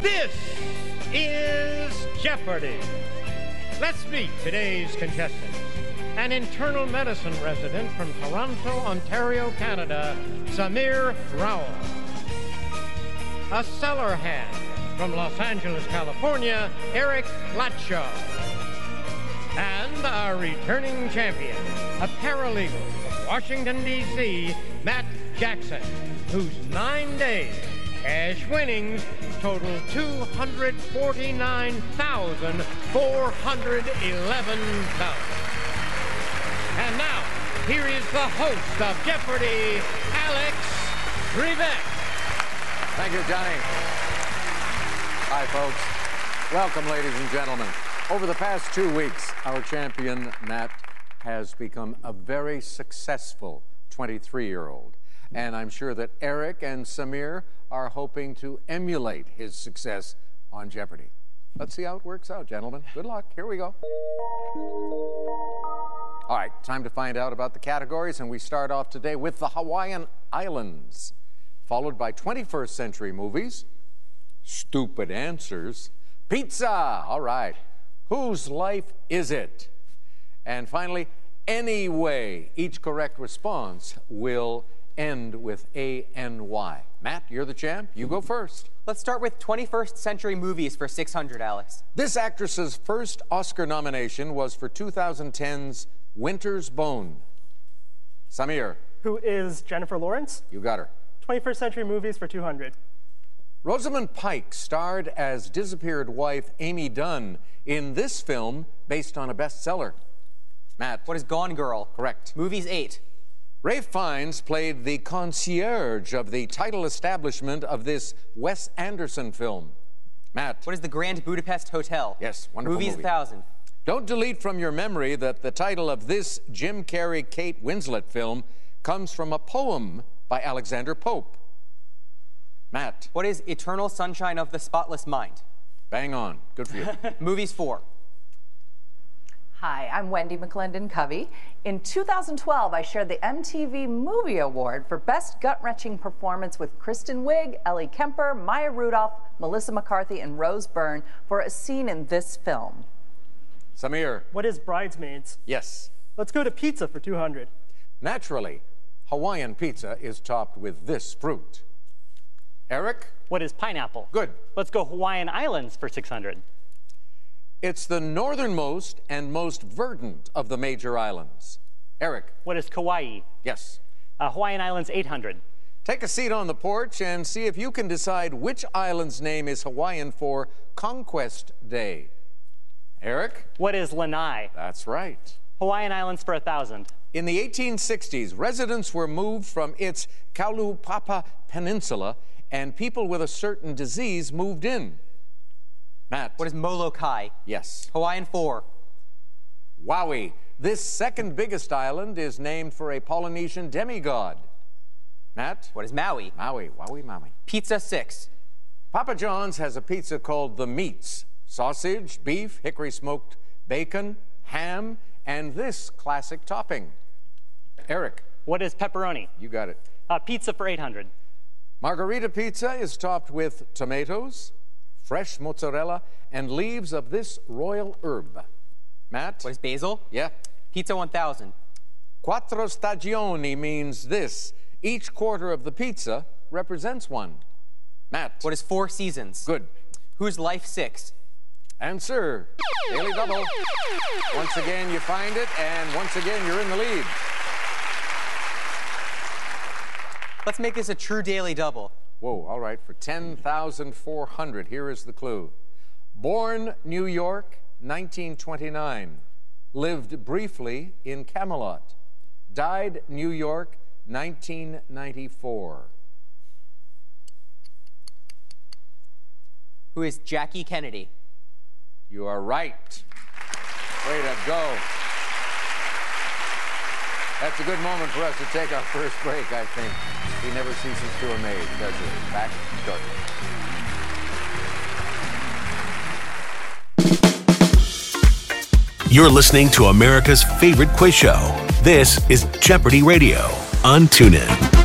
This is Jeopardy! Let's meet today's contestants. An internal medicine resident from Toronto, Ontario, Canada, Samir Rao. A cellar hand from Los Angeles, California, Eric Latshaw. And our returning champion, a paralegal from Washington, D.C., Matt Jackson, whose 9 days cash winnings total $249,411. And now, here is the host of Jeopardy, Alex Trebek. Thank you, Johnny. Hi, folks. Welcome, ladies and gentlemen. Over the past 2 weeks, our champion, Matt, has become a very successful 23-year-old. And I'm sure that Eric and Samir are hoping to emulate his success on Jeopardy. Let's see how it works out, gentlemen. Good luck. Here we go. All right, time to find out about the categories, and we start off today with the Hawaiian Islands, followed by 21st century movies, stupid answers, pizza, all right, whose life is it? And finally, anyway. Each correct response will end with A-N-Y. Matt, you're the champ. You go first. Let's start with 21st century movies for 600, Alex. This actress's first Oscar nomination was for 2010's Winter's Bone. Samir. Who is Jennifer Lawrence? You got her. 21st century movies for 200. Rosamund Pike starred as disappeared wife Amy Dunn in this film based on a bestseller. Matt. What is Gone Girl? Correct. Movies 8. Ralph Fiennes played the concierge of the title establishment of this Wes Anderson film. Matt. What is the Grand Budapest Hotel? Yes, wonderful Movies movie. 1000. Don't delete from your memory that the title of this Jim Carrey, Kate Winslet film comes from a poem by Alexander Pope. Matt. What is Eternal Sunshine of the Spotless Mind? Bang on. Good for you. Movies 4. Hi, I'm Wendy McClendon Covey. In 2012, I shared the MTV Movie Award for Best Gut-Wrenching Performance with Kristen Wiig, Ellie Kemper, Maya Rudolph, Melissa McCarthy, and Rose Byrne for a scene in this film. Samir. What is Bridesmaids? Yes. Let's go to pizza for 200. Naturally, Hawaiian pizza is topped with this fruit. Eric. What is pineapple? Good. Let's go Hawaiian Islands for 600. It's the northernmost and most verdant of the major islands. Eric. What is Kauai? Yes. Hawaiian Islands 800. Take a seat on the porch and see if you can decide which island's name is Hawaiian for Conquest Day. Eric. What is Lanai? That's right. Hawaiian Islands for 1,000. In the 1860s, residents were moved from its Kaulupapa Peninsula, and people with a certain disease moved in. Matt. What is Molokai? Yes. Hawaiian 4. Wowie. This second biggest island is named for a Polynesian demigod. Matt. What is Maui? Maui. Wowie, Maui. Pizza 6. Papa John's has a pizza called the Meats. Sausage, beef, hickory smoked bacon, ham, and this classic topping. Eric. What is pepperoni? You got it. Pizza for 800. Margarita pizza is topped with tomatoes, fresh mozzarella, and leaves of this royal herb. Matt? What is basil? Yeah. Pizza 1000. Quattro stagioni means this. Each quarter of the pizza represents one. Matt? What is 4 seasons? Good. Whose life 6? Answer. Daily double. Once again, you find it, and once again, you're in the lead. Let's make this a true daily double. Whoa, all right, for 10,400, here is the clue. Born New York, 1929. Lived briefly in Camelot. Died New York, 1994. Who is Jackie Kennedy? You are right. Way to go. That's a good moment for us to take our first break, I think. He never ceases to amaze, does he? Back shortly. You're listening to America's favorite quiz show. This is Jeopardy Radio on TuneIn.